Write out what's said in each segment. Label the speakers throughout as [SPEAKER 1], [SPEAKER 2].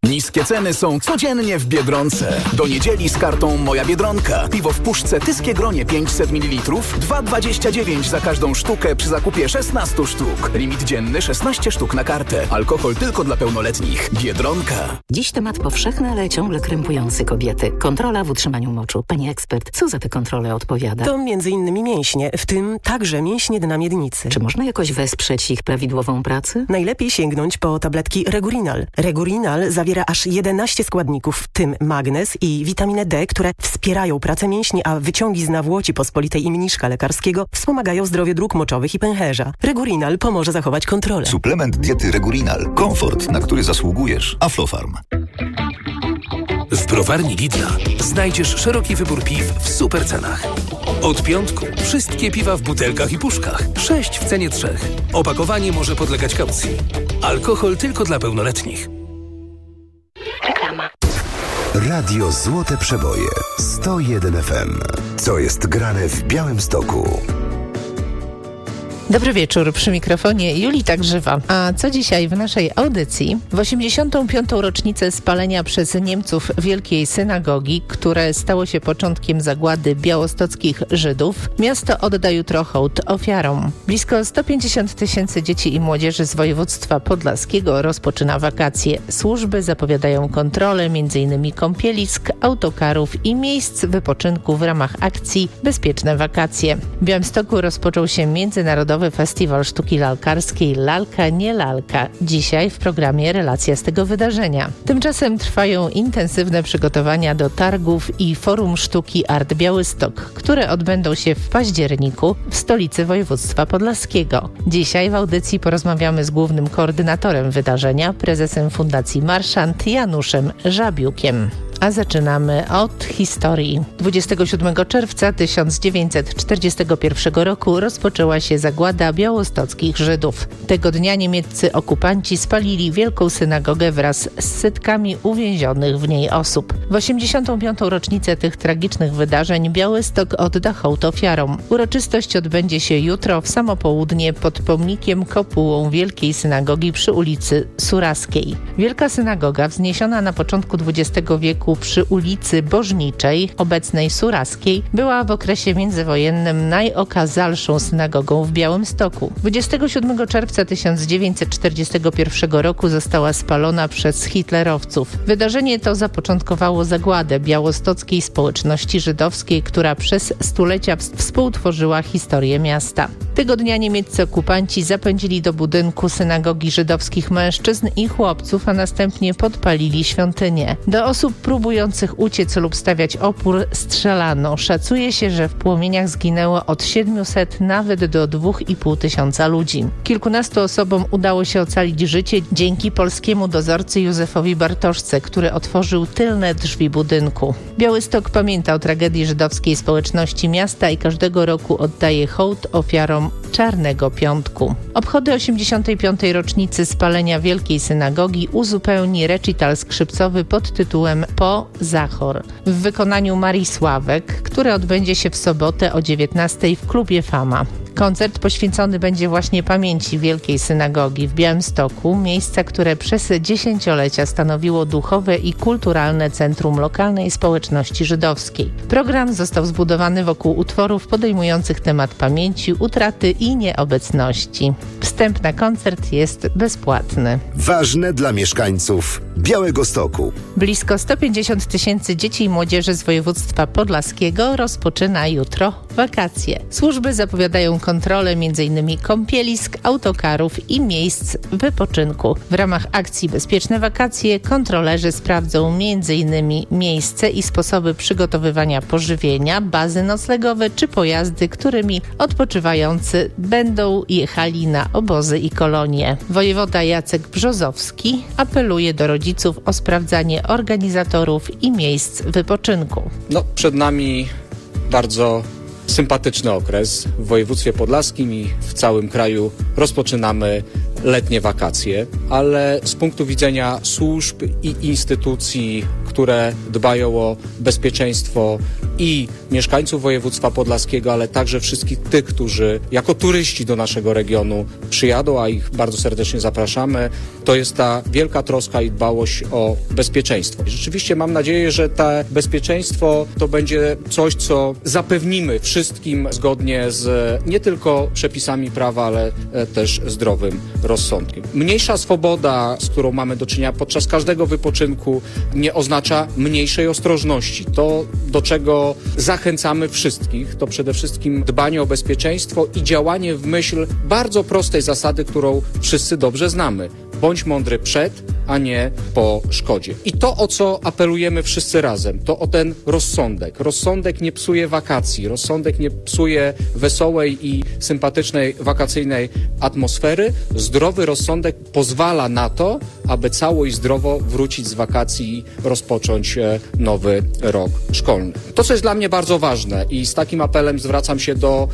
[SPEAKER 1] Niskie ceny są codziennie w Biedronce. Do niedzieli z kartą Moja Biedronka. Piwo w puszce Tyskie Gronie 500 ml 2,29 za każdą sztukę przy zakupie 16 sztuk. Limit dzienny 16 sztuk na kartę. Alkohol tylko dla pełnoletnich. Biedronka.
[SPEAKER 2] Dziś temat powszechny, ale ciągle krępujący kobiety. Kontrola w utrzymaniu moczu. Pani ekspert, co za tę kontrolę odpowiada?
[SPEAKER 3] To m.in. mięśnie, w tym także mięśnie dna miednicy.
[SPEAKER 2] Czy można jakoś wesprzeć ich prawidłową pracę?
[SPEAKER 3] Najlepiej sięgnąć po tabletki Regurinal. Regurinal zawiera aż 11 składników, w tym magnez i witaminę D, które wspierają pracę mięśni, a wyciągi z nawłoci pospolitej i mniszka lekarskiego wspomagają zdrowie dróg moczowych i pęcherza. Regurinal pomoże zachować kontrolę.
[SPEAKER 4] Suplement diety Regurinal. Komfort, na który zasługujesz. Aflofarm.
[SPEAKER 5] W browarni Lidla znajdziesz szeroki wybór piw w super cenach. Od piątku wszystkie piwa w butelkach i puszkach. 6 w cenie 3. Opakowanie może podlegać kaucji. Alkohol tylko dla pełnoletnich.
[SPEAKER 2] Reklama.
[SPEAKER 6] Radio Złote Przeboje 101 FM. Co jest grane w Białymstoku?
[SPEAKER 7] Dobry wieczór, przy mikrofonie Julita Grzywa. A co dzisiaj w naszej audycji? W 85. rocznicę spalenia przez Niemców Wielkiej Synagogi, które stało się początkiem zagłady białostockich Żydów, miasto odda jutro hołd ofiarom. Blisko 150 000 dzieci i młodzieży z województwa podlaskiego rozpoczyna wakacje. Służby zapowiadają kontrolę m.in. kąpielisk, autokarów i miejsc wypoczynku w ramach akcji Bezpieczne Wakacje. W Białymstoku rozpoczął się międzynarodowy Festiwal Sztuki Lalkarskiej Lalka nie lalka. Dzisiaj w programie relacja z tego wydarzenia. Tymczasem trwają intensywne przygotowania do targów i Forum Sztuki Art Białystok, które odbędą się w październiku w stolicy województwa podlaskiego. Dzisiaj w audycji porozmawiamy z głównym koordynatorem wydarzenia, prezesem Fundacji Marszant Januszem Żabiukiem. A zaczynamy od historii. 27 czerwca 1941 roku rozpoczęła się zagłada białostockich Żydów. Tego dnia niemieccy okupanci spalili Wielką Synagogę wraz z setkami uwięzionych w niej osób. W 85. rocznicę tych tragicznych wydarzeń Białystok odda hołd ofiarom. Uroczystość odbędzie się jutro w samo południe pod pomnikiem kopułą Wielkiej Synagogi przy ulicy Suraskiej. Wielka Synagoga, wzniesiona na początku XX wieku przy ulicy Bożniczej, obecnej Suraskiej, była w okresie międzywojennym najokazalszą synagogą w Białymstoku. 27 czerwca 1941 roku została spalona przez hitlerowców. Wydarzenie to zapoczątkowało zagładę białostockiej społeczności żydowskiej, która przez stulecia współtworzyła historię miasta. Tego dnia niemieccy okupanci zapędzili do budynku synagogi żydowskich mężczyzn i chłopców, a następnie podpalili świątynię. Do osób próbujących uciec lub stawiać opór strzelano. Szacuje się, że w płomieniach zginęło od 700 nawet do 2500 ludzi. Kilkunastu osobom udało się ocalić życie dzięki polskiemu dozorcy Józefowi Bartoszce, który otworzył tylne drzwi budynku. Białystok pamięta o tragedii żydowskiej społeczności miasta i każdego roku oddaje hołd ofiarom Czarnego Piątku. Obchody 85. rocznicy spalenia Wielkiej Synagogi uzupełni recital skrzypcowy pod tytułem Po Zachor w wykonaniu Marii Sławek, który odbędzie się w sobotę o 19:00 w klubie Fama. Koncert poświęcony będzie właśnie pamięci Wielkiej Synagogi w Białymstoku, miejsca, które przez dziesięciolecia stanowiło duchowe i kulturalne centrum lokalnej społeczności żydowskiej. Program został zbudowany wokół utworów podejmujących temat pamięci, utraty i nieobecności. Wstęp na koncert jest bezpłatny.
[SPEAKER 6] Ważne dla mieszkańców Białegostoku.
[SPEAKER 7] Blisko 150 000 dzieci i młodzieży z województwa podlaskiego rozpoczyna jutro wakacje. Służby zapowiadają kontrolę m.in. kąpielisk, autokarów i miejsc wypoczynku. W ramach akcji Bezpieczne Wakacje kontrolerzy sprawdzą m.in. miejsce i sposoby przygotowywania pożywienia, bazy noclegowe czy pojazdy, którymi odpoczywający będą jechali na obozy i kolonie. Wojewoda Jacek Brzozowski apeluje do rodziców o sprawdzanie organizatorów i miejsc wypoczynku.
[SPEAKER 8] Przed nami bardzo sympatyczny okres. W województwie podlaskim i w całym kraju rozpoczynamy letnie wakacje, ale z punktu widzenia służb i instytucji, które dbają o bezpieczeństwo i mieszkańców województwa podlaskiego, ale także wszystkich tych, którzy jako turyści do naszego regionu przyjadą, a ich bardzo serdecznie zapraszamy. To jest ta wielka troska i dbałość o bezpieczeństwo. I rzeczywiście mam nadzieję, że to bezpieczeństwo to będzie coś, co zapewnimy wszystkim zgodnie z nie tylko przepisami prawa, ale też zdrowym rozsądkiem. Mniejsza swoboda, z którą mamy do czynienia podczas każdego wypoczynku, nie oznacza mniejszej ostrożności. To, do czego zachęcamy wszystkich, to przede wszystkim dbanie o bezpieczeństwo i działanie w myśl bardzo prostej zasady, którą wszyscy dobrze znamy. Bądź mądry przed, a nie po szkodzie. I to, o co apelujemy wszyscy razem, to o ten rozsądek. Rozsądek nie psuje wakacji, rozsądek nie psuje wesołej i sympatycznej wakacyjnej atmosfery. Zdrowy rozsądek pozwala na to, aby cało i zdrowo wrócić z wakacji i rozpocząć nowy rok szkolny. To, co jest dla mnie bardzo ważne i z takim apelem zwracam się do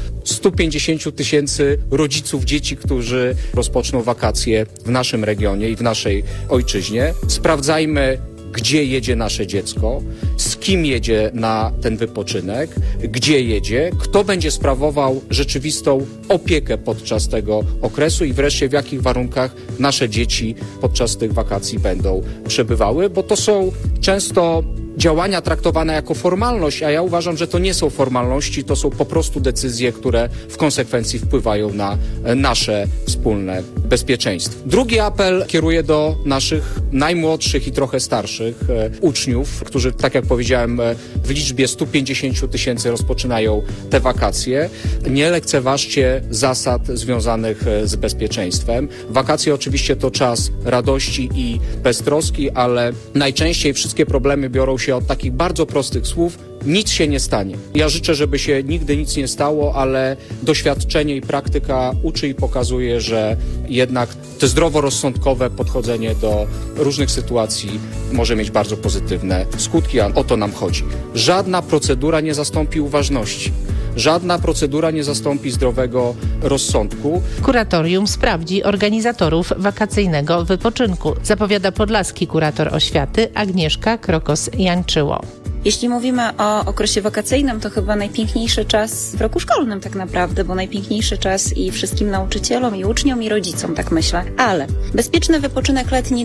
[SPEAKER 8] 150 000 rodziców dzieci, którzy rozpoczną wakacje w naszym regionie i w naszej ojczyźnie. Sprawdzajmy, gdzie jedzie nasze dziecko, z kim jedzie na ten wypoczynek, gdzie jedzie, kto będzie sprawował rzeczywistą opiekę podczas tego okresu i wreszcie w jakich warunkach nasze dzieci podczas tych wakacji będą przebywały, bo to są często działania traktowane jako formalność, a ja uważam, że to nie są formalności, to są po prostu decyzje, które w konsekwencji wpływają na nasze wspólne bezpieczeństwo. Drugi apel kieruję do naszych najmłodszych i trochę starszych uczniów, którzy, tak jak powiedziałem, w liczbie 150 000 rozpoczynają te wakacje. Nie lekceważcie zasad związanych z bezpieczeństwem. Wakacje oczywiście to czas radości i beztroski, ale najczęściej wszystkie problemy biorą się od takich bardzo prostych słów: nic się nie stanie. Ja życzę, żeby się nigdy nic nie stało, ale doświadczenie i praktyka uczy i pokazuje, że jednak to zdroworozsądkowe podchodzenie do różnych sytuacji może mieć bardzo pozytywne skutki, a o to nam chodzi. Żadna procedura nie zastąpi uważności. Żadna procedura nie zastąpi zdrowego rozsądku.
[SPEAKER 7] Kuratorium sprawdzi organizatorów wakacyjnego wypoczynku, zapowiada podlaski kurator oświaty Agnieszka Krokos-Jańczyło.
[SPEAKER 9] Jeśli mówimy o okresie wakacyjnym, to chyba najpiękniejszy czas w roku szkolnym tak naprawdę, bo najpiękniejszy czas i wszystkim nauczycielom, i uczniom, i rodzicom, tak myślę. Ale bezpieczny wypoczynek letni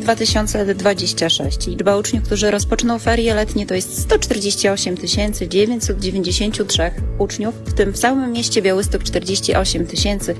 [SPEAKER 9] 2026. Liczba uczniów, którzy rozpoczną ferie letnie, to jest 148 993 uczniów, w tym w całym mieście Białystok 48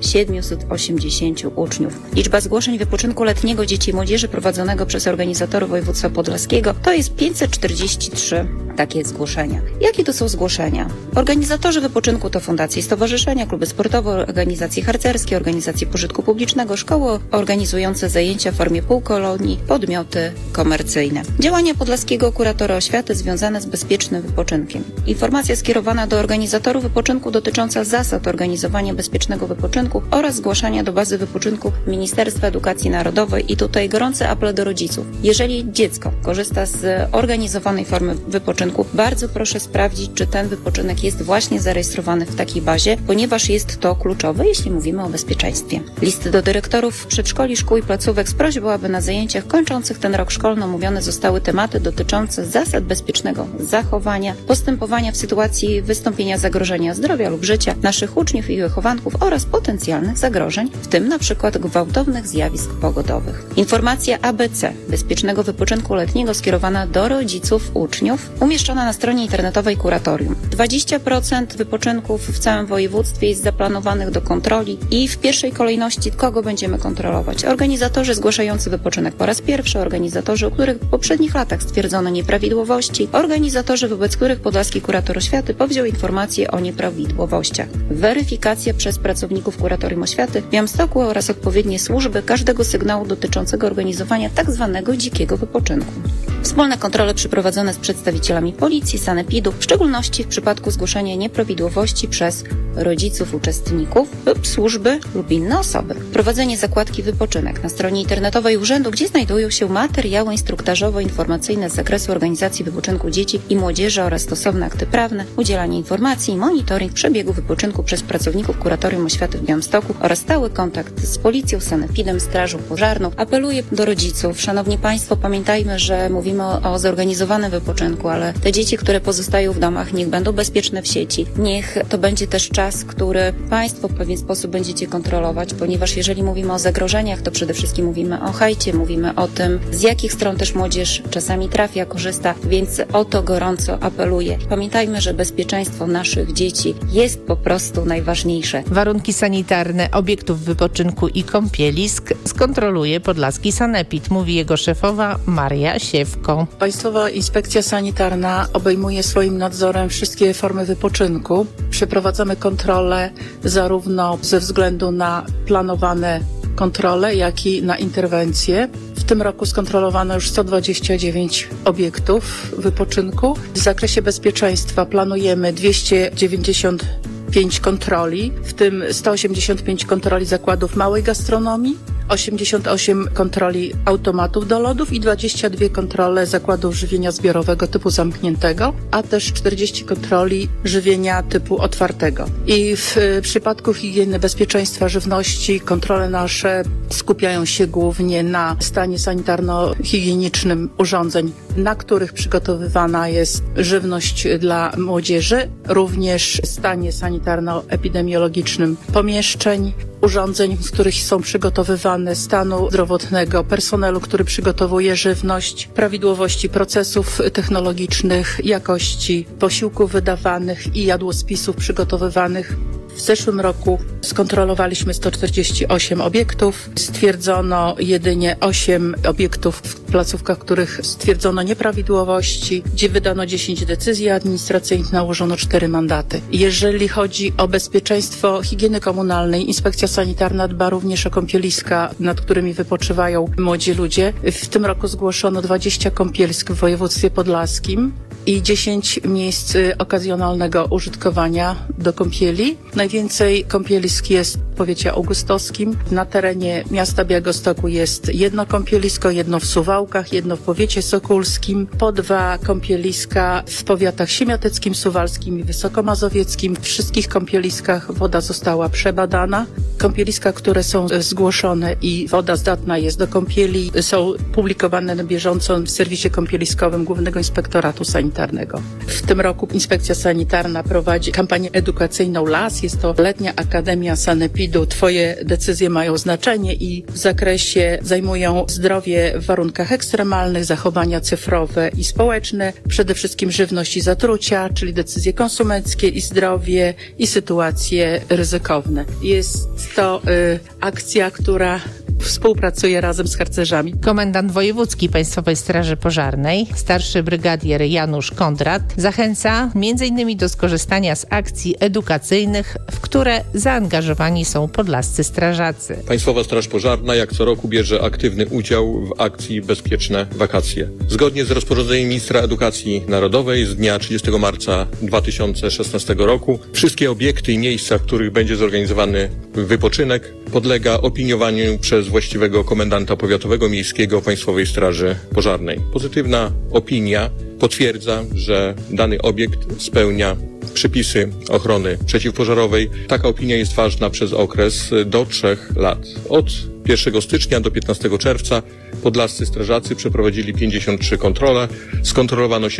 [SPEAKER 9] 780 uczniów. Liczba zgłoszeń wypoczynku letniego dzieci i młodzieży prowadzonego przez organizatorów województwa podlaskiego to jest 543 takie zgłoszenia. Jakie to są zgłoszenia? Organizatorzy wypoczynku to fundacje i stowarzyszenia, kluby sportowe, organizacje harcerskie, organizacje pożytku publicznego, szkoły organizujące zajęcia w formie półkolonii, podmioty komercyjne. Działania podlaskiego kuratora oświaty związane z bezpiecznym wypoczynkiem. Informacja skierowana do organizatorów wypoczynku dotycząca zasad organizowania bezpiecznego wypoczynku oraz zgłaszania do bazy wypoczynku Ministerstwa Edukacji Narodowej. I tutaj gorący apel do rodziców. Jeżeli dziecko korzysta z organizowanej formy wypoczynku, bardzo proszę sprawdzić, czy ten wypoczynek jest właśnie zarejestrowany w takiej bazie, ponieważ jest to kluczowe, jeśli mówimy o bezpieczeństwie. Listy do dyrektorów przedszkoli, szkół i placówek z prośbą, aby na zajęciach kończących ten rok szkolny omówione zostały tematy dotyczące zasad bezpiecznego zachowania, postępowania w sytuacji wystąpienia zagrożenia zdrowia lub życia naszych uczniów i wychowanków oraz potencjalnych zagrożeń, w tym na przykład gwałtownych zjawisk pogodowych. Informacja ABC bezpiecznego wypoczynku letniego skierowana do rodziców uczniów umieszczona na stronie internetowej kuratorium. 20% wypoczynków w całym województwie jest zaplanowanych do kontroli i w pierwszej kolejności kogo będziemy kontrolować? Organizatorzy zgłaszający wypoczynek po raz pierwszy, organizatorzy, u których w poprzednich latach stwierdzono nieprawidłowości, organizatorzy, wobec których podlaski kurator oświaty powziął informacje o nieprawidłowościach. Weryfikacja przez pracowników kuratorium oświaty w Białymstoku oraz odpowiednie służby każdego sygnału dotyczącego organizowania tzw. dzikiego wypoczynku. Wspólne kontrole przeprowadzone z przedstawicielami policji, sanepidu, w szczególności w przypadku zgłoszenia nieprawidłowości przez rodziców, uczestników lub służby lub inne osoby. Prowadzenie zakładki wypoczynek na stronie internetowej urzędu, gdzie znajdują się materiały instruktażowo-informacyjne z zakresu organizacji wypoczynku dzieci i młodzieży oraz stosowne akty prawne, udzielanie informacji i monitoring przebiegu wypoczynku przez pracowników Kuratorium Oświaty w Białymstoku oraz stały kontakt z policją, sanepidem, strażą pożarną. Apeluję do rodziców. Szanowni Państwo, pamiętajmy, że mówimy o zorganizowanym wypoczynku, ale te dzieci, które pozostają w domach, niech będą bezpieczne w sieci. Niech to będzie też czas, który Państwo w pewien sposób będziecie kontrolować, ponieważ jeżeli mówimy o zagrożeniach, to przede wszystkim mówimy o hejcie, mówimy o tym, z jakich stron też młodzież czasami trafia, korzysta, więc o to gorąco apeluję. Pamiętajmy, że bezpieczeństwo naszych dzieci jest po prostu najważniejsze.
[SPEAKER 7] Warunki sanitarne obiektów wypoczynku i kąpielisk skontroluje podlaski sanepid, mówi jego szefowa Maria Siewko.
[SPEAKER 10] Państwowa Inspekcja Sanitarna obejmuje swoim nadzorem wszystkie formy wypoczynku. Przeprowadzamy kontrole zarówno ze względu na planowane kontrole, jak i na interwencje. W tym roku skontrolowano już 129 obiektów wypoczynku. W zakresie bezpieczeństwa planujemy 295 kontroli, w tym 185 kontroli zakładów małej gastronomii, 88 kontroli automatów do lodów i 22 kontrole zakładów żywienia zbiorowego typu zamkniętego, a też 40 kontroli żywienia typu otwartego. I w przypadku higieny bezpieczeństwa żywności kontrole nasze skupiają się głównie na stanie sanitarno-higienicznym urządzeń, na których przygotowywana jest żywność dla młodzieży, również stanie sanitarno-epidemiologicznym pomieszczeń, urządzeń, z których są przygotowywane, stanu zdrowotnego personelu, który przygotowuje żywność, prawidłowości procesów technologicznych, jakości posiłków wydawanych i jadłospisów przygotowywanych. W zeszłym roku skontrolowaliśmy 148 obiektów. Stwierdzono jedynie 8 obiektów w placówkach, w których stwierdzono nieprawidłowości, gdzie wydano 10 decyzji administracyjnych, nałożono 4 mandaty. Jeżeli chodzi o bezpieczeństwo higieny komunalnej, Inspekcja Sanitarna dba również o kąpieliska, nad którymi wypoczywają młodzi ludzie. W tym roku zgłoszono 20 kąpielisk w województwie podlaskim i 10 miejsc okazjonalnego użytkowania do kąpieli. Najwięcej kąpielisk jest w powiecie augustowskim. Na terenie miasta Białegostoku jest jedno kąpielisko, jedno w Suwałkach, jedno w powiecie sokólskim, po 2 kąpieliska w powiatach siemiatycznym, suwalskim i wysokomazowieckim. W wszystkich kąpieliskach woda została przebadana. Kąpieliska, które są zgłoszone i woda zdatna jest do kąpieli, są publikowane na bieżąco w serwisie kąpieliskowym Głównego Inspektoratu Sanitarnego. W tym roku Inspekcja Sanitarna prowadzi kampanię edukacyjną LAS. Jest to Letnia Akademia Sanepidu. Twoje decyzje mają znaczenie i w zakresie zajmują zdrowie w warunkach ekstremalnych, zachowania cyfrowe i społeczne, przede wszystkim żywność i zatrucia, czyli decyzje konsumenckie i zdrowie i sytuacje ryzykowne. Jest to akcja, która współpracuje razem z harcerzami.
[SPEAKER 7] Komendant wojewódzki Państwowej Straży Pożarnej, starszy brygadier Janusz Kondrat, zachęca m.in. do skorzystania z akcji edukacyjnych, w które zaangażowani są podlascy strażacy.
[SPEAKER 11] Państwowa Straż Pożarna jak co roku bierze aktywny udział w akcji Bezpieczne Wakacje. Zgodnie z rozporządzeniem Ministra Edukacji Narodowej z dnia 30 marca 2016 roku wszystkie obiekty i miejsca, w których będzie zorganizowany wypoczynek, podlega opiniowaniu przez właściwego komendanta powiatowego miejskiego Państwowej Straży Pożarnej. Pozytywna opinia potwierdza, że dany obiekt spełnia przepisy ochrony przeciwpożarowej. Taka opinia jest ważna przez okres do 3 lat. Od 1 stycznia do 15 czerwca podlascy strażacy przeprowadzili 53 kontrole, skontrolowano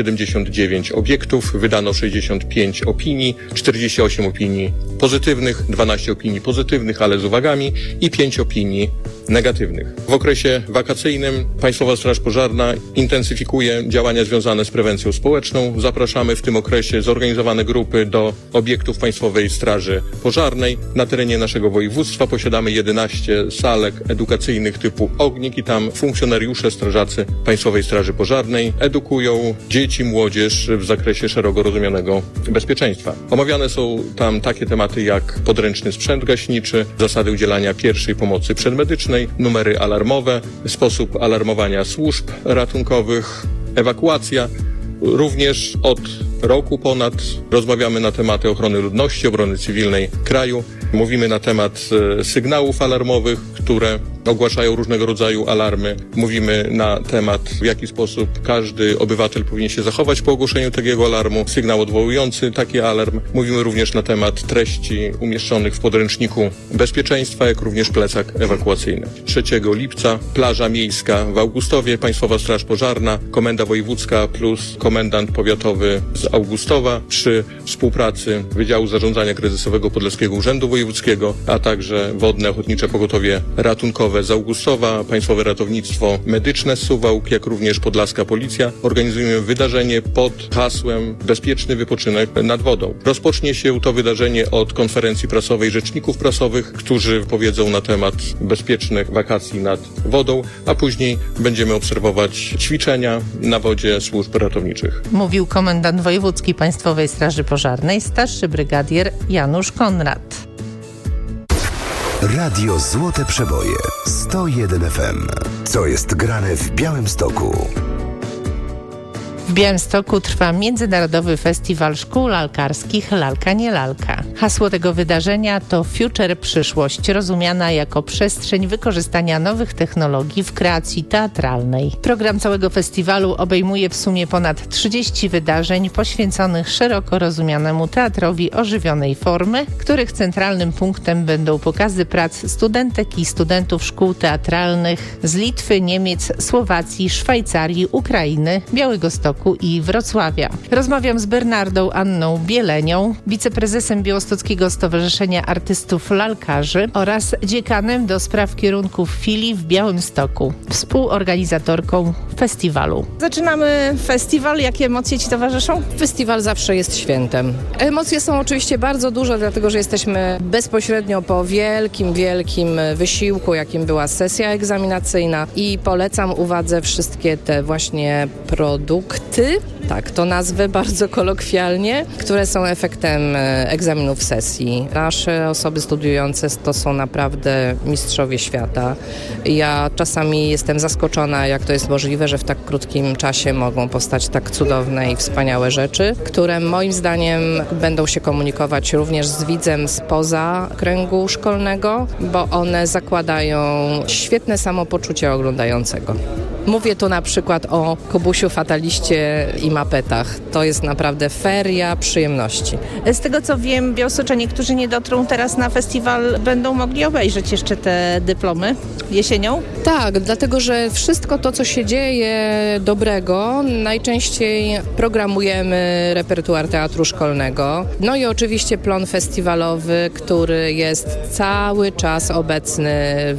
[SPEAKER 11] 79 obiektów, wydano 65 opinii, 48 opinii pozytywnych, 12 opinii pozytywnych, ale z uwagami i 5 opinii negatywnych. W okresie wakacyjnym Państwowa Straż Pożarna intensyfikuje działania związane z prewencją społeczną. Zapraszamy w tym okresie zorganizowane grupy do obiektów Państwowej Straży Pożarnej. Na terenie naszego województwa posiadamy 11 salek edukacyjnych typu Ognik i tam funkcjonariusze strażacy Państwowej Straży Pożarnej edukują dzieci, młodzież w zakresie szeroko rozumianego bezpieczeństwa. Omawiane są tam takie tematy jak podręczny sprzęt gaśniczy, zasady udzielania pierwszej pomocy przedmedycznej, numery alarmowe, sposób alarmowania służb ratunkowych, ewakuacja. Również od roku ponad rozmawiamy na tematy ochrony ludności, obrony cywilnej kraju. Mówimy na temat sygnałów alarmowych, które ogłaszają różnego rodzaju alarmy. Mówimy na temat, w jaki sposób każdy obywatel powinien się zachować po ogłoszeniu takiego alarmu, sygnał odwołujący taki alarm. Mówimy również na temat treści umieszczonych w podręczniku bezpieczeństwa, jak również plecak ewakuacyjny. 3 lipca plaża miejska w Augustowie, Państwowa Straż Pożarna, Komenda Wojewódzka plus komendant powiatowy z Augustowa przy współpracy Wydziału Zarządzania Kryzysowego Podlaskiego Urzędu Wojewódzkiego, a także Wodne Ochotnicze Pogotowie Ratunkowe z Augustowa, Państwowe Ratownictwo Medyczne z Suwałk, jak również Podlaska Policja. Organizujemy wydarzenie pod hasłem Bezpieczny wypoczynek nad wodą. Rozpocznie się to wydarzenie od konferencji prasowej rzeczników prasowych, którzy powiedzą na temat bezpiecznych wakacji nad wodą, a później będziemy obserwować ćwiczenia na wodzie służb ratowniczych.
[SPEAKER 7] Mówił komendant wojewódzki Państwowej Straży Pożarnej, starszy brygadier Janusz Konrad.
[SPEAKER 6] Radio Złote Przeboje 101 FM. Co jest grane w Białymstoku?
[SPEAKER 7] W Białymstoku trwa Międzynarodowy Festiwal Szkół Lalkarskich Lalka nie lalka. Hasło tego wydarzenia to Future Przyszłość, rozumiana jako przestrzeń wykorzystania nowych technologii w kreacji teatralnej. Program całego festiwalu obejmuje w sumie ponad 30 wydarzeń poświęconych szeroko rozumianemu teatrowi ożywionej formy, których centralnym punktem będą pokazy prac studentek i studentów szkół teatralnych z Litwy, Niemiec, Słowacji, Szwajcarii, Ukrainy, Białegostoku i Wrocławia. Rozmawiam z Bernardą Anną Bielenią, wiceprezesem Białostockiego Stowarzyszenia Artystów Lalkarzy oraz dziekanem do spraw kierunków filii w Białymstoku, współorganizatorką festiwalu.
[SPEAKER 12] Zaczynamy festiwal. Jakie emocje Ci towarzyszą? Festiwal zawsze jest świętem. Emocje są oczywiście bardzo duże, dlatego że jesteśmy bezpośrednio po wielkim wysiłku, jakim była sesja egzaminacyjna i polecam uwadze wszystkie te właśnie produkty, tak to nazwę bardzo kolokwialnie, które są efektem egzaminów sesji. Nasze osoby studiujące to są naprawdę mistrzowie świata. Ja czasami jestem zaskoczona, jak to jest możliwe, że w tak krótkim czasie mogą powstać tak cudowne i wspaniałe rzeczy, które moim zdaniem będą się komunikować również z widzem spoza kręgu szkolnego, bo one zakładają świetne samopoczucie oglądającego. Mówię tu na przykład o Kubusiu, Fataliście i Mapetach. To jest naprawdę feria przyjemności.
[SPEAKER 7] Z tego co wiem, białostoczanie, którzy nie dotrą teraz na festiwal, będą mogli obejrzeć jeszcze te dyplomy jesienią?
[SPEAKER 12] Tak, dlatego że wszystko to, co się dzieje dobrego, najczęściej programujemy repertuar teatru szkolnego. No i oczywiście plon festiwalowy, który jest cały czas obecny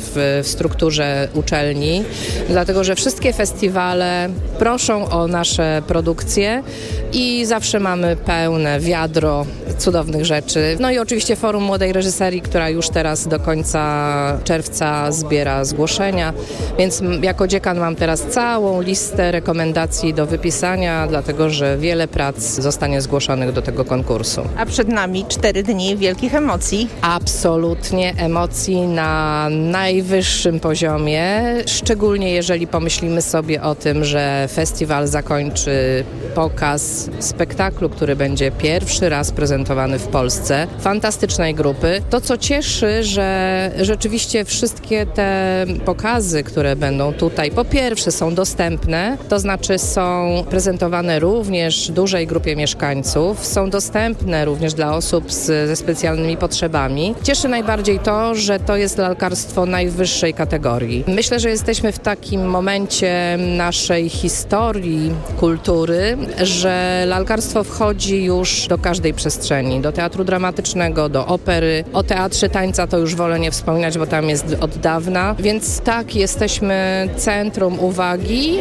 [SPEAKER 12] w strukturze uczelni, dlatego że wszystkie festiwale proszą o nasze produkcje i zawsze mamy pełne wiadro cudownych rzeczy. No i oczywiście Forum Młodej Reżyserii, która już teraz do końca czerwca zbiera zgłoszenia, więc jako dziekan mam teraz całą listę rekomendacji do wypisania, dlatego że wiele prac zostanie zgłoszonych do tego konkursu.
[SPEAKER 7] A przed nami 4 dni wielkich emocji.
[SPEAKER 12] Absolutnie emocji na najwyższym poziomie, szczególnie jeżeli pomyślimy sobie o tym, że festiwal zakończy pokaz spektaklu, który będzie pierwszy raz prezentowany w Polsce, fantastycznej grupy. To, co cieszy, że rzeczywiście wszystkie te pokazy, które będą tutaj, po pierwsze są dostępne, to znaczy są prezentowane również dużej grupie mieszkańców, są dostępne również dla osób ze specjalnymi potrzebami. Cieszy najbardziej to, że to jest lalkarstwo najwyższej kategorii. Myślę, że jesteśmy w takim momencie naszej historii, kultury, że lalkarstwo wchodzi już do każdej przestrzeni, do teatru dramatycznego, do opery. O teatrze tańca to już wolę nie wspominać, bo tam jest od dawna, więc tak, jesteśmy centrum uwagi,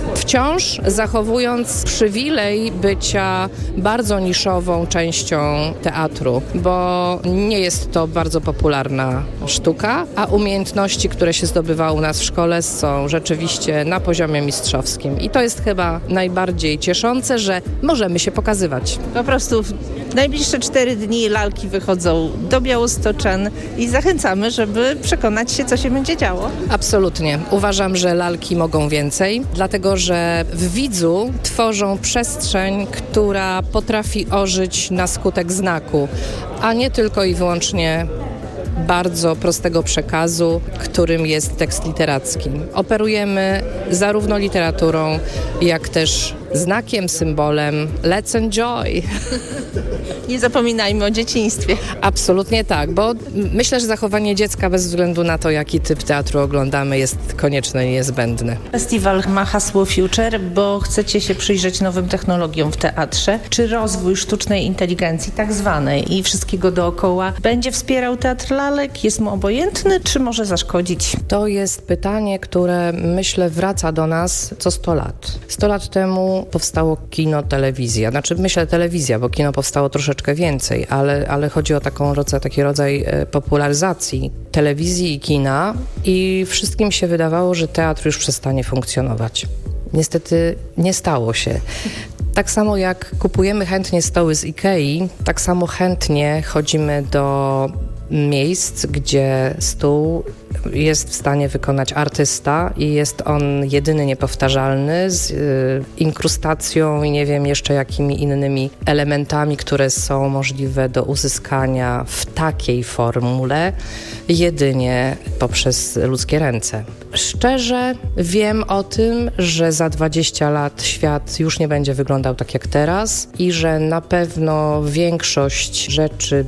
[SPEAKER 12] wciąż zachowując przywilej bycia bardzo niszową częścią teatru, bo nie jest to bardzo popularna sztuka, a umiejętności, które się zdobywa u nas w szkole, są rzeczywiście się na poziomie mistrzowskim. I to jest chyba najbardziej cieszące, że możemy się pokazywać.
[SPEAKER 7] Po prostu w najbliższe 4 dni lalki wychodzą do Białostoczan i zachęcamy, żeby przekonać się, co się będzie działo.
[SPEAKER 12] Absolutnie. Uważam, że lalki mogą więcej, dlatego że w widzu tworzą przestrzeń, która potrafi ożyć na skutek znaku, a nie tylko i wyłącznie bardzo prostego przekazu, którym jest tekst literacki. Operujemy zarówno literaturą, jak też znakiem, symbolem let's enjoy.
[SPEAKER 7] Nie zapominajmy o dzieciństwie.
[SPEAKER 12] Absolutnie tak, bo myślę, że zachowanie dziecka bez względu na to, jaki typ teatru oglądamy, jest konieczne i niezbędne.
[SPEAKER 7] Festiwal ma hasło Future, bo chcecie się przyjrzeć nowym technologiom w teatrze. Czy rozwój sztucznej inteligencji, tak zwanej, i wszystkiego dookoła będzie wspierał teatr lalek? Jest mu obojętny, czy może zaszkodzić?
[SPEAKER 12] To jest pytanie, które myślę wraca do nas co 100 lat. 100 lat temu powstało kino, telewizja. Znaczy myślę telewizja, bo kino powstało troszeczkę więcej, ale chodzi o taki rodzaj popularyzacji telewizji i kina i wszystkim się wydawało, że teatr już przestanie funkcjonować. Niestety nie stało się. Tak samo jak kupujemy chętnie stoły z Ikei, tak samo chętnie chodzimy do miejsc, gdzie stół jest w stanie wykonać artysta i jest on jedyny, niepowtarzalny, z inkrustacją i nie wiem jeszcze jakimi innymi elementami, które są możliwe do uzyskania w takiej formule jedynie poprzez ludzkie ręce. Szczerze wiem o tym, że za 20 lat świat już nie będzie wyglądał tak jak teraz i że na pewno większość rzeczy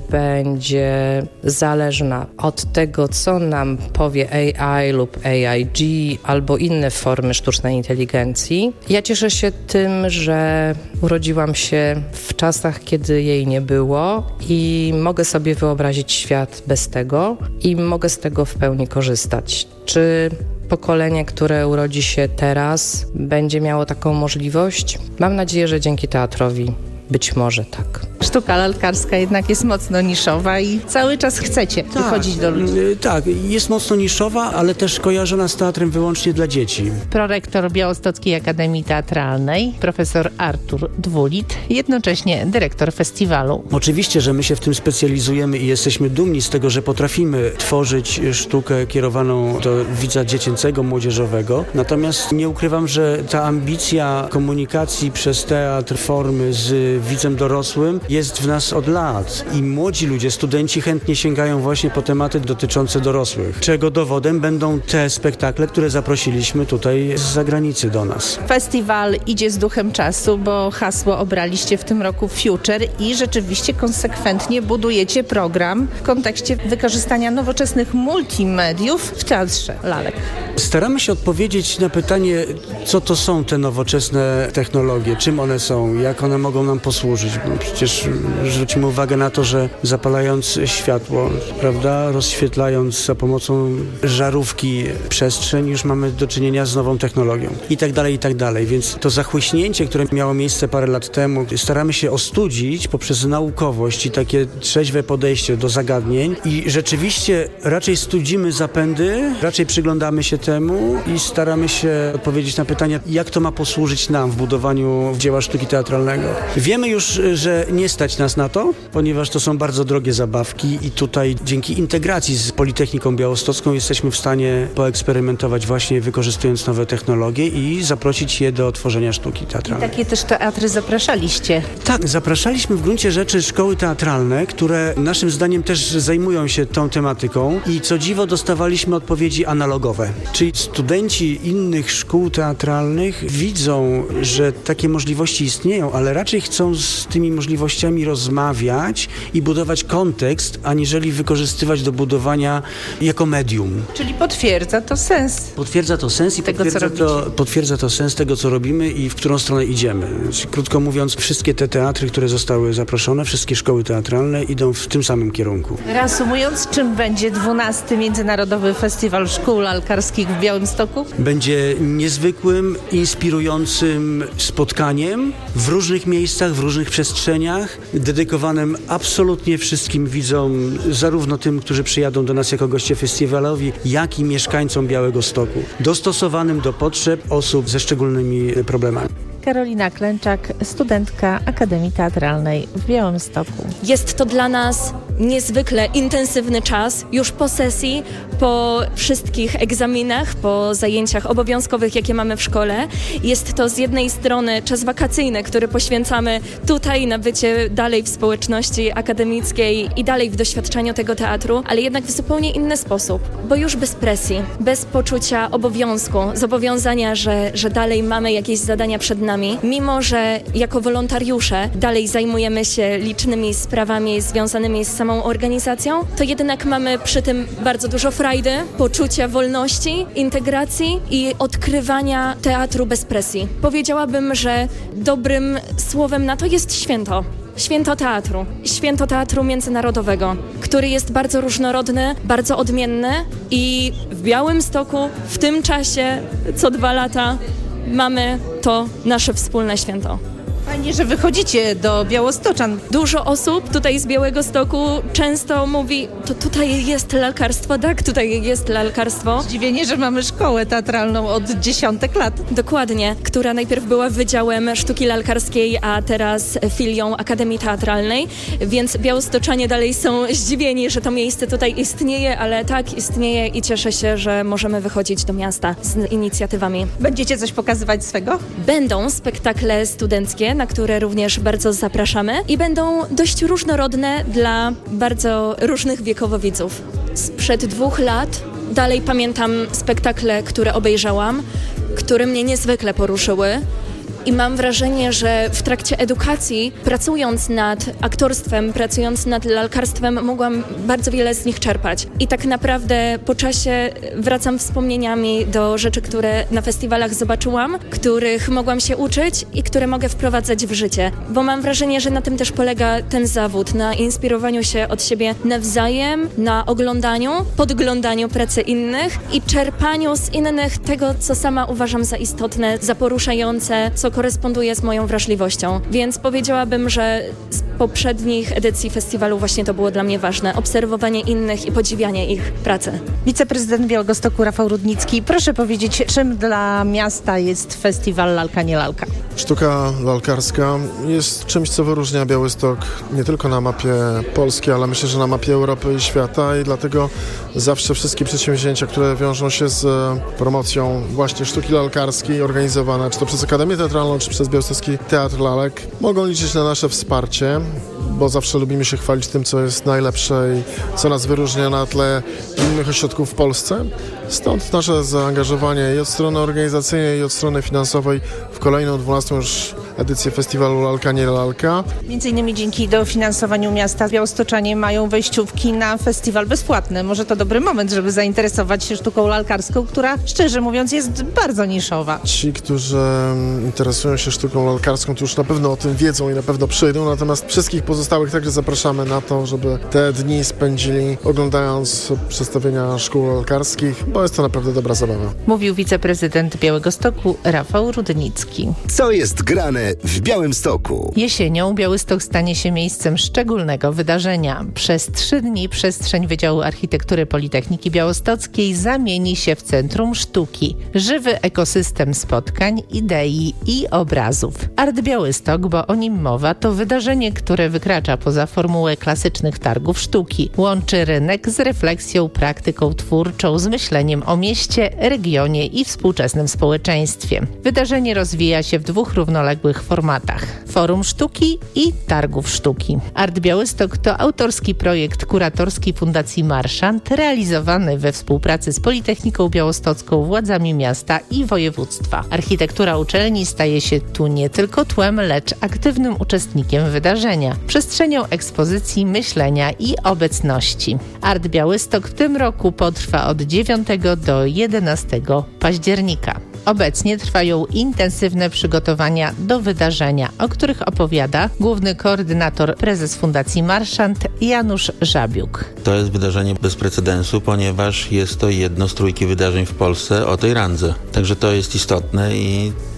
[SPEAKER 12] będzie zależna od tego, co nam powie AI lub AIG albo inne formy sztucznej inteligencji. Ja cieszę się tym, że urodziłam się w czasach, kiedy jej nie było i mogę sobie wyobrazić świat bez tego i mogę z tego w pełni korzystać. Czy pokolenie, które urodzi się teraz, będzie miało taką możliwość? Mam nadzieję, że dzięki teatrowi być może tak.
[SPEAKER 7] Sztuka lalkarska jednak jest mocno niszowa i cały czas chcecie wychodzić do ludzi.
[SPEAKER 13] Tak, jest mocno niszowa, ale też kojarzona z teatrem wyłącznie dla dzieci.
[SPEAKER 7] Prorektor Białostockiej Akademii Teatralnej, profesor Artur Dwulit, jednocześnie dyrektor festiwalu.
[SPEAKER 13] Oczywiście, że my się w tym specjalizujemy i jesteśmy dumni z tego, że potrafimy tworzyć sztukę kierowaną do widza dziecięcego, młodzieżowego. Natomiast nie ukrywam, że ta ambicja komunikacji przez teatr, formy z widzem dorosłym jest w nas od lat i młodzi ludzie, studenci chętnie sięgają właśnie po tematy dotyczące dorosłych, czego dowodem będą te spektakle, które zaprosiliśmy tutaj z zagranicy do nas.
[SPEAKER 7] Festiwal idzie z duchem czasu, bo hasło obraliście w tym roku Future i rzeczywiście konsekwentnie budujecie program w kontekście wykorzystania nowoczesnych multimediów w teatrze lalek.
[SPEAKER 13] Staramy się odpowiedzieć na pytanie, co to są te nowoczesne technologie, czym one są, jak one mogą nam posłużyć. Bo przecież zwrócimy uwagę na to, że zapalając światło, prawda, rozświetlając za pomocą żarówki przestrzeń, już mamy do czynienia z nową technologią i tak dalej, i tak dalej. Więc to zachłyśnięcie, które miało miejsce parę lat temu, staramy się ostudzić poprzez naukowość i takie trzeźwe podejście do zagadnień i rzeczywiście raczej studzimy zapędy, raczej przyglądamy się temu i staramy się odpowiedzieć na pytania, jak to ma posłużyć nam w budowaniu dzieła sztuki teatralnego. Wiemy już, że nie stać nas na to, ponieważ to są bardzo drogie zabawki i tutaj dzięki integracji z Politechniką Białostocką jesteśmy w stanie poeksperymentować właśnie wykorzystując nowe technologie i zaprosić je do tworzenia sztuki teatralnej.
[SPEAKER 7] I takie też teatry zapraszaliście.
[SPEAKER 13] Tak, zapraszaliśmy w gruncie rzeczy szkoły teatralne, które naszym zdaniem też zajmują się tą tematyką i co dziwo dostawaliśmy odpowiedzi analogowe. Czyli studenci innych szkół teatralnych widzą, że takie możliwości istnieją, ale raczej chcą z tymi możliwościami rozmawiać i budować kontekst, aniżeli wykorzystywać do budowania jako medium.
[SPEAKER 7] Czyli potwierdza to sens.
[SPEAKER 13] Potwierdza to sens i potwierdza to sens tego, co robimy i w którą stronę idziemy. Czyli, krótko mówiąc, wszystkie te teatry, które zostały zaproszone, wszystkie szkoły teatralne idą w tym samym kierunku.
[SPEAKER 7] Reasumując, czym będzie 12. Międzynarodowy Festiwal Szkół Lalkarskich w Białymstoku?
[SPEAKER 13] Będzie niezwykłym, inspirującym spotkaniem w różnych miejscach miejscach, w różnych przestrzeniach, dedykowanym absolutnie wszystkim widzom, zarówno tym, którzy przyjadą do nas jako goście festiwalowi, jak i mieszkańcom Białegostoku, dostosowanym do potrzeb osób ze szczególnymi problemami.
[SPEAKER 7] Karolina Klęczak, studentka Akademii Teatralnej w Białymstoku.
[SPEAKER 14] Jest to dla nas niezwykle intensywny czas, już po sesji, po wszystkich egzaminach, po zajęciach obowiązkowych, jakie mamy w szkole. Jest to z jednej strony czas wakacyjny, który poświęcamy tutaj na bycie dalej w społeczności akademickiej i dalej w doświadczeniu tego teatru, ale jednak w zupełnie inny sposób, bo już bez presji, bez poczucia obowiązku, zobowiązania, że dalej mamy jakieś zadania przed nami, mimo że jako wolontariusze dalej zajmujemy się licznymi sprawami związanymi z samą organizacją, to jednak mamy przy tym bardzo dużo frajdy, poczucia wolności, integracji i odkrywania teatru bez presji. Powiedziałabym, że dobrym słowem na to jest święto. Święto teatru międzynarodowego, który jest bardzo różnorodny, bardzo odmienny i w Białymstoku w tym czasie co 2 lata mamy to nasze wspólne święto.
[SPEAKER 7] Fajnie, że wychodzicie do Białostoczan.
[SPEAKER 14] Dużo osób tutaj z Białegostoku często mówi, to tutaj jest lalkarstwo, tak, tutaj jest lalkarstwo.
[SPEAKER 7] Zdziwienie, że mamy szkołę teatralną od dziesiątek lat.
[SPEAKER 14] Dokładnie, która najpierw była Wydziałem Sztuki Lalkarskiej, a teraz filią Akademii Teatralnej, więc białostoczanie dalej są zdziwieni, że to miejsce tutaj istnieje, ale tak, istnieje i cieszę się, że możemy wychodzić do miasta z inicjatywami.
[SPEAKER 7] Będziecie coś pokazywać swego?
[SPEAKER 14] Będą spektakle studenckie, na które również bardzo zapraszamy i będą dość różnorodne dla bardzo różnych wiekowo widzów. Sprzed 2 lat dalej pamiętam spektakle, które obejrzałam, które mnie niezwykle poruszyły. I mam wrażenie, że w trakcie edukacji, pracując nad aktorstwem, pracując nad lalkarstwem, mogłam bardzo wiele z nich czerpać. I tak naprawdę po czasie wracam wspomnieniami do rzeczy, które na festiwalach zobaczyłam, których mogłam się uczyć i które mogę wprowadzać w życie. Bo mam wrażenie, że na tym też polega ten zawód, na inspirowaniu się od siebie nawzajem, na oglądaniu, podglądaniu pracy innych i czerpaniu z innych tego, co sama uważam za istotne, za poruszające, co koresponduje z moją wrażliwością. Więc powiedziałabym, że z poprzednich edycji festiwalu właśnie to było dla mnie ważne. Obserwowanie innych i podziwianie ich pracy.
[SPEAKER 7] Wiceprezydent Białegostoku Rafał Rudnicki, proszę powiedzieć, czym dla miasta jest festiwal Lalka nie lalka?
[SPEAKER 15] Sztuka lalkarska jest czymś, co wyróżnia Białystok nie tylko na mapie Polski, ale myślę, że na mapie Europy i świata i dlatego zawsze wszystkie przedsięwzięcia, które wiążą się z promocją właśnie sztuki lalkarskiej organizowane, czy to przez Akademię Teatralną, czy przez Białostocki Teatr Lalek, mogą liczyć na nasze wsparcie, bo zawsze lubimy się chwalić tym, co jest najlepsze i co nas wyróżnia na tle innych ośrodków w Polsce. Stąd nasze zaangażowanie i od strony organizacyjnej, i od strony finansowej w kolejną 12 już edycję festiwalu Lalka nie lalka.
[SPEAKER 7] Między innymi dzięki dofinansowaniu miasta białostoczanie mają wejściówki na festiwal bezpłatne. Może to dobry moment, żeby zainteresować się sztuką lalkarską, która szczerze mówiąc jest bardzo niszowa.
[SPEAKER 15] Ci, którzy interesują się sztuką lalkarską, to już na pewno o tym wiedzą i na pewno przyjdą, natomiast wszystkich pozostałych także zapraszamy na to, żeby te dni spędzili oglądając przedstawienia szkół lalkarskich, bo jest to naprawdę dobra zabawa.
[SPEAKER 7] Mówił wiceprezydent Białegostoku Rafał Rudnicki.
[SPEAKER 6] Co jest grane w Białymstoku?
[SPEAKER 7] Jesienią Białystok stanie się miejscem szczególnego wydarzenia. Przez 3 dni przestrzeń Wydziału Architektury Politechniki Białostockiej zamieni się w centrum sztuki. Żywy ekosystem spotkań, idei i obrazów. Art Białystok, bo o nim mowa, to wydarzenie, które wykracza poza formułę klasycznych targów sztuki. Łączy rynek z refleksją, praktyką twórczą, z myśleniem o mieście, regionie i współczesnym społeczeństwie. Wydarzenie rozwija się w 2 równoległych formatach. Forum Sztuki i Targów Sztuki. Art Białystok to autorski projekt kuratorski Fundacji Marszant, realizowany we współpracy z Politechniką Białostocką, władzami miasta i województwa. Architektura uczelni staje się tu nie tylko tłem, lecz aktywnym uczestnikiem wydarzenia, przestrzenią ekspozycji, myślenia i obecności. Art Białystok w tym roku potrwa od 9 do 11 października. Obecnie trwają intensywne przygotowania do wydarzenia, o których opowiada główny koordynator, prezes Fundacji Marszant Janusz Żabiuk.
[SPEAKER 16] To jest wydarzenie bez precedensu, ponieważ jest to jedno z 3 wydarzeń w Polsce o tej randze. Także to jest istotne i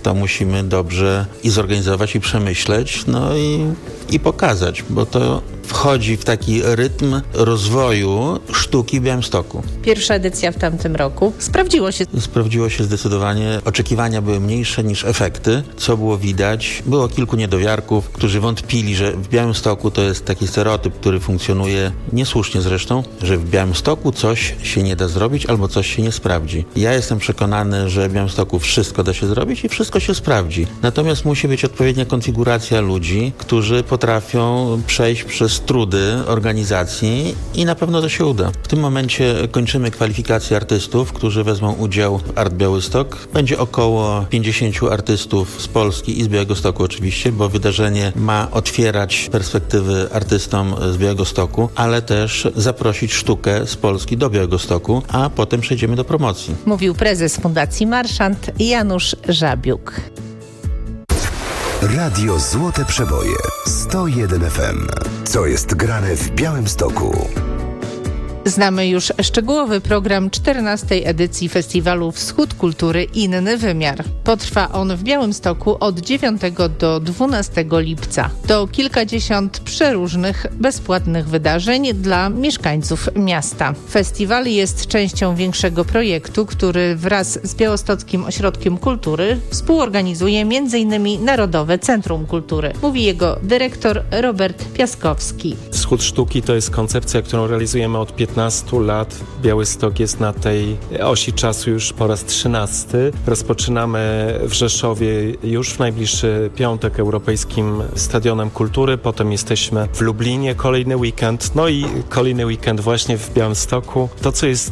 [SPEAKER 16] to musimy dobrze i zorganizować, i przemyśleć, no i pokazać, bo to wchodzi w taki rytm rozwoju sztuki w Białymstoku.
[SPEAKER 7] Pierwsza edycja w tamtym roku. Sprawdziło się.
[SPEAKER 16] Sprawdziło się zdecydowanie. Oczekiwania były mniejsze niż efekty, co było widać. Było kilku niedowiarków, którzy wątpili, że w Białymstoku to jest taki stereotyp, który funkcjonuje niesłusznie zresztą, że w Białymstoku coś się nie da zrobić albo coś się nie sprawdzi. Ja jestem przekonany, że w Białymstoku wszystko da się zrobić i wszystko się sprawdzi. Natomiast musi być odpowiednia konfiguracja ludzi, którzy potrafią przejść przez trudy organizacji i na pewno to się uda. W tym momencie kończymy kwalifikację artystów, którzy wezmą udział w Art Białystok. Będzie około 50 artystów z Polski i z Białegostoku oczywiście, bo wydarzenie ma otwierać perspektywy artystom z Białegostoku, ale też zaprosić sztukę z Polski do Białegostoku, a potem przejdziemy do promocji.
[SPEAKER 7] Mówił prezes Fundacji Marszant Janusz Żabiuk.
[SPEAKER 6] Radio Złote Przeboje 101 FM. Co jest grane w Białymstoku?
[SPEAKER 7] Znamy już szczegółowy program 14. edycji festiwalu Wschód Kultury Inny Wymiar. Potrwa on w Białymstoku od 9 do 12 lipca. To kilkadziesiąt przeróżnych, bezpłatnych wydarzeń dla mieszkańców miasta. Festiwal jest częścią większego projektu, który wraz z Białostockim Ośrodkiem Kultury współorganizuje m.in. Narodowe Centrum Kultury. Mówi jego dyrektor Robert Piaskowski.
[SPEAKER 17] Wschód Sztuki to jest koncepcja, którą realizujemy od 15 lat. Białystok jest na tej osi czasu już po raz 13. Rozpoczynamy w Rzeszowie już w najbliższy piątek Europejskim Stadionem Kultury. Potem jesteśmy w Lublinie kolejny weekend. No i kolejny weekend właśnie w Białymstoku. To, co jest